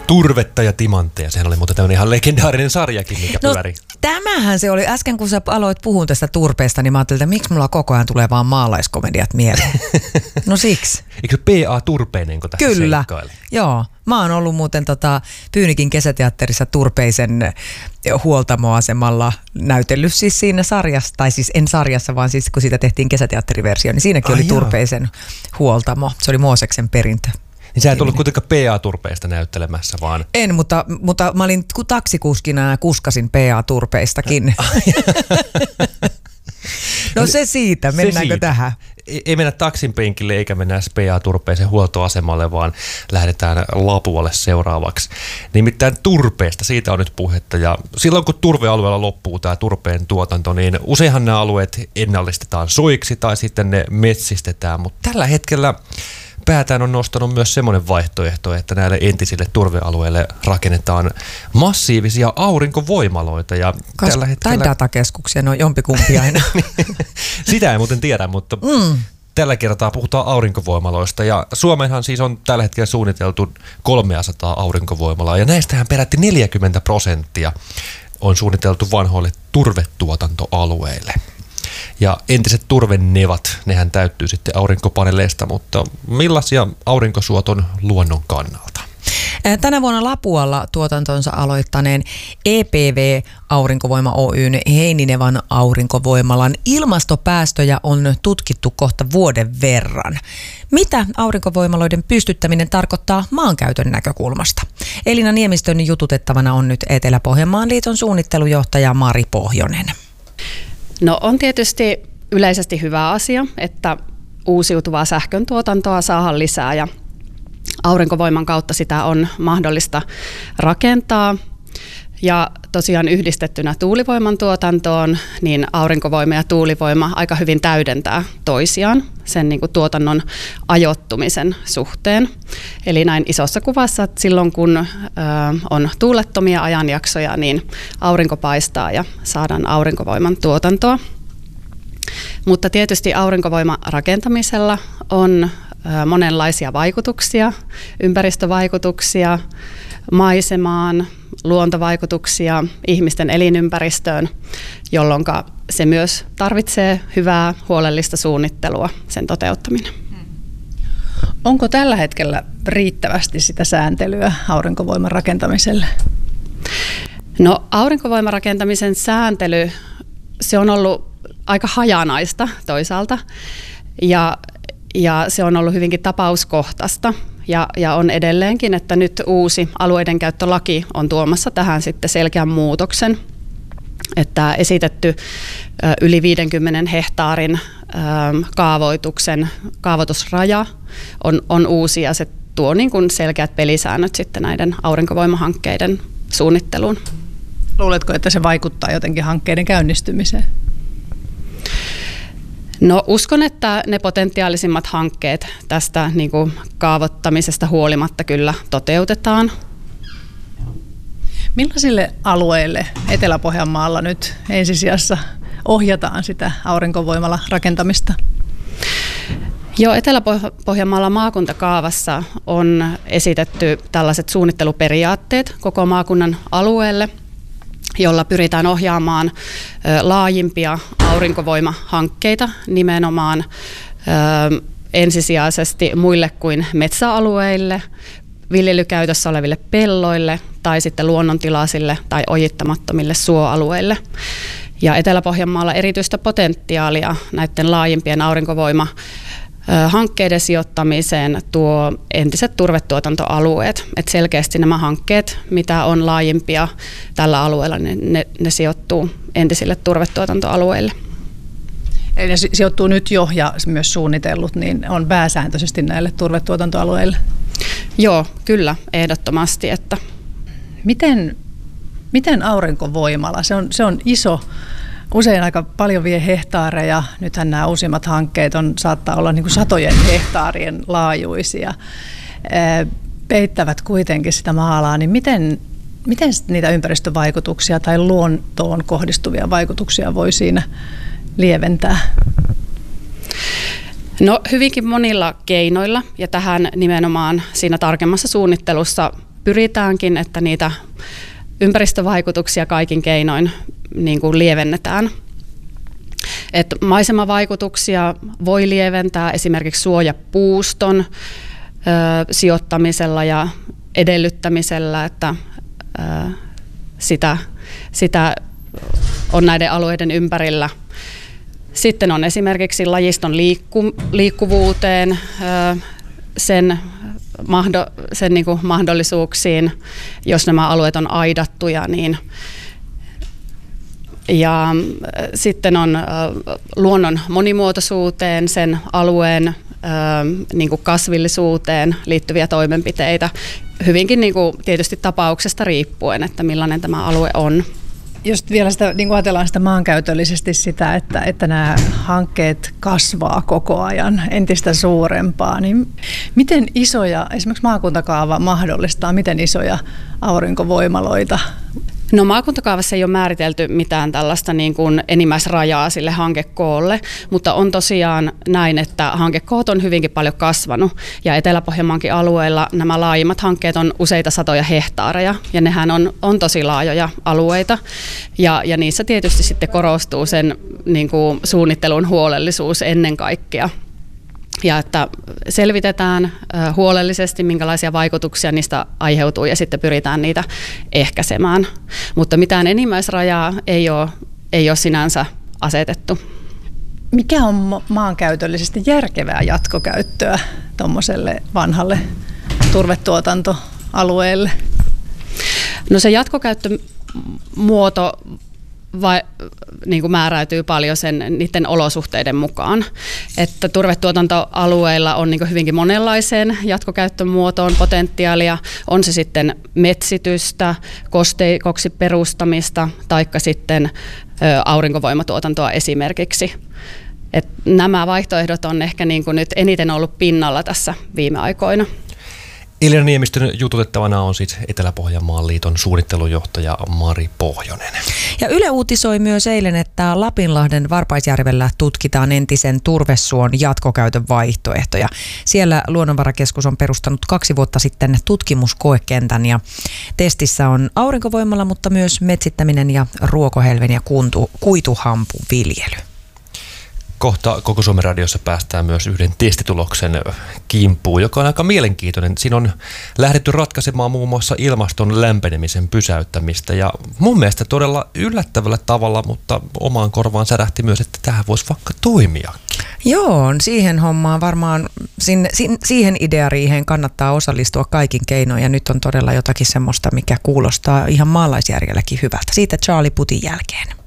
Turvetta ja timantteja. Sehän oli muuten tämmöinen ihan legendaarinen sarjakin, mikä pyöri. Tämähän se oli. Äsken kun sä aloit puhua tästä turpeesta, niin mä ajattelin, että miksi mulla koko ajan tulee vaan maalaiskomediat mieleen. No siksi. Eikö se P.A. Turpeinen, kun tässä seikkaili? Joo. Mä oon ollut muuten Pyynikin kesäteatterissa Turpeisen huoltamoasemalla näytellyt siis siinä sarjassa, tai siis en sarjassa, vaan siis kun siitä tehtiin kesäteatteriversio, niin siinäkin oli Turpeisen huoltamo. Se oli Mooseksen perintö. Niin sä et ollut kuitenkaan P.A. Turpeista näyttelemässä, vaan... En, mutta mä olin taksikuskina ja kuskasin P.A. Turpeistakin. No se siitä, mennäänkö tähän? Ei mennä taksin penkille eikä mennä P.A. Turpeisen huoltoasemalle, vaan lähdetään Lapualle seuraavaksi. Nimittäin turpeesta, siitä on nyt puhetta. Ja silloin kun turvealueella loppuu tämä turpeen tuotanto, niin useinhan nämä alueet ennallistetaan soiksi tai sitten ne metsistetään, mutta tällä hetkellä päätään on nostanut myös semmoinen vaihtoehto, että näille entisille turvealueille rakennetaan massiivisia aurinkovoimaloita. Ja tällä hetkellä... Tai datakeskuksia, no jompikumpi aina. Sitä ei muuten tiedä, mutta tällä kertaa puhutaan aurinkovoimaloista. Ja Suomeenhan siis on tällä hetkellä suunniteltu 300 aurinkovoimalaa ja näistähän peräti 40% on suunniteltu vanhoille turvetuotantoalueille. Ja entiset turvenevat, nehän täyttyy sitten aurinkopaneeleista, mutta millaisia aurinkosuot on luonnon kannalta? Tänä vuonna Lapualla tuotantonsa aloittaneen EPV-aurinkovoima Oyn Heininevan aurinkovoimalan ilmastopäästöjä on tutkittu kohta vuoden verran. Mitä aurinkovoimaloiden pystyttäminen tarkoittaa maankäytön näkökulmasta? Elina Niemistön jututettavana on nyt Etelä-Pohjanmaan liiton suunnittelujohtaja Mari Pohjonen. No on tietysti yleisesti hyvä asia, että uusiutuvaa sähköntuotantoa saadaan lisää ja aurinkovoiman kautta sitä on mahdollista rakentaa. Ja tosiaan yhdistettynä tuulivoiman tuotantoon, niin aurinkovoima ja tuulivoima aika hyvin täydentää toisiaan sen niin kuin tuotannon ajoittumisen suhteen. Eli näin isossa kuvassa, että silloin kun on tuulettomia ajanjaksoja, niin aurinko paistaa ja saadaan aurinkovoiman tuotantoa. Mutta tietysti aurinkovoimarakentamisella on monenlaisia vaikutuksia, ympäristövaikutuksia, maisemaan, luontovaikutuksia ihmisten elinympäristöön, jolloin se myös tarvitsee hyvää huolellista suunnittelua sen toteuttaminen. Onko tällä hetkellä riittävästi sitä sääntelyä aurinkovoiman rakentamiselle? No aurinkovoimarakentamisen sääntely, se on ollut aika hajanaista toisaalta ja se on ollut hyvinkin tapauskohtaista. Ja on edelleenkin, että nyt uusi alueidenkäyttölaki on tuomassa tähän sitten selkeän muutoksen, että esitetty yli 50 hehtaarin kaavoitusraja on uusi ja se tuo niin kuin selkeät pelisäännöt sitten näiden aurinkovoimahankkeiden suunnitteluun. Luuletko, että se vaikuttaa jotenkin hankkeiden käynnistymiseen? No uskon, että ne potentiaalisimmat hankkeet tästä niin kuin kaavoittamisesta huolimatta kyllä toteutetaan. Millaisille alueille Etelä-Pohjanmaalla nyt ensisijassa ohjataan sitä aurinkovoimalla rakentamista? Joo, Etelä-Pohjanmaalla maakuntakaavassa on esitetty tällaiset suunnitteluperiaatteet koko maakunnan alueelle, jolla pyritään ohjaamaan laajimpia aurinkovoimahankkeita nimenomaan ensisijaisesti muille kuin metsäalueille, viljelykäytössä oleville pelloille tai sitten luonnontilaisille tai ojittamattomille suoalueille. Ja Etelä-Pohjanmaalla erityistä potentiaalia näiden laajimpien aurinkovoimahankkeiden sijoittamiseen tuo entiset turvetuotantoalueet. Et selkeästi nämä hankkeet, mitä on laajimpia tällä alueella, niin ne sijoittuu entisille turvetuotantoalueille. Eli ne sijoittuu nyt jo ja myös suunnitellut, niin on pääsääntöisesti näille turvetuotantoalueille? Joo, kyllä, ehdottomasti. Että. Miten aurinkovoimala? Se on iso, usein aika paljon vie hehtaareja. Nythän nämä uusimmat hankkeet saattaa olla niin kuin satojen hehtaarien laajuisia. Peittävät kuitenkin sitä maa-alaa, niin miten niitä ympäristövaikutuksia tai luontoon kohdistuvia vaikutuksia voi siinä lieventää? No hyvinkin monilla keinoilla ja tähän nimenomaan siinä tarkemmassa suunnittelussa pyritäänkin, että niitä ympäristövaikutuksia kaikin keinoin niin kuin lievennetään. Et maisemavaikutuksia voi lieventää esimerkiksi suojapuuston sijoittamisella ja edellyttämisellä, että sitä on näiden alueiden ympärillä. Sitten on esimerkiksi lajiston liikkuvuuteen, sen niin kuin mahdollisuuksiin, jos nämä alueet on aidattuja, niin ja sitten on luonnon monimuotoisuuteen, sen alueen niin kuin kasvillisuuteen liittyviä toimenpiteitä, hyvinkin niin kuin tietysti tapauksesta riippuen, että millainen tämä alue on. Jos vielä sitä, niin ajatellaan sitä maankäytöllisesti sitä, että nämä hankkeet kasvaa koko ajan entistä suurempaa, niin miten isoja, esimerkiksi maakuntakaava mahdollistaa, miten isoja aurinkovoimaloita? No maakuntakaavassa ei ole määritelty mitään tällaista niin kuin enimmäisrajaa sille hankekoolle, mutta on tosiaan näin, että hankekoot on hyvinkin paljon kasvanut ja Etelä-Pohjanmaankin alueella nämä laajimmat hankkeet on useita satoja hehtaareja ja nehän on tosi laajoja alueita ja niissä tietysti sitten korostuu sen niin kuin suunnittelun huolellisuus ennen kaikkea. Ja että selvitetään huolellisesti, minkälaisia vaikutuksia niistä aiheutuu ja sitten pyritään niitä ehkäisemään. Mutta mitään enimmäisrajaa ei ole sinänsä asetettu. Mikä on maankäytöllisesti järkevää jatkokäyttöä tuommoiselle vanhalle turvetuotantoalueelle? No se jatkokäyttömuoto niin kuin määräytyy paljon niiden olosuhteiden mukaan. Että turvetuotantoalueilla on niin kuin hyvinkin monenlaiseen jatkokäyttömuotoon potentiaalia. On se sitten metsitystä, kosteikoksi perustamista taikka sitten aurinkovoimatuotantoa esimerkiksi. Et nämä vaihtoehdot on ehkä niin kuin nyt eniten ollut pinnalla tässä viime aikoina. Elina Niemistön jututettavana on siis Etelä-Pohjanmaan liiton suunnittelujohtaja Mari Pohjonen. Ja Yle uutisoi myös eilen, että Lapinlahden Varpaisjärvellä tutkitaan entisen turvesuon jatkokäytön vaihtoehtoja. Siellä Luonnonvarakeskus on perustanut 2 vuotta sitten tutkimuskoekentän ja testissä on aurinkovoimalla, mutta myös metsittäminen ja ruokohelven ja kuituhampuviljely. Kohta Koko Suomen radiossa päästään myös yhden testituloksen kimppuun, joka on aika mielenkiintoinen. Siinä on lähdetty ratkaisemaan muun muassa ilmaston lämpenemisen pysäyttämistä ja mun mielestä todella yllättävällä tavalla, mutta omaan korvaan särähti myös, että tähän voisi vaikka toimia. Joo, siihen hommaan varmaan, siihen ideariiheen kannattaa osallistua kaikin keinoin ja nyt on todella jotakin semmoista, mikä kuulostaa ihan maalaisjärjelläkin hyvältä. Siitä Charlie Putin jälkeen.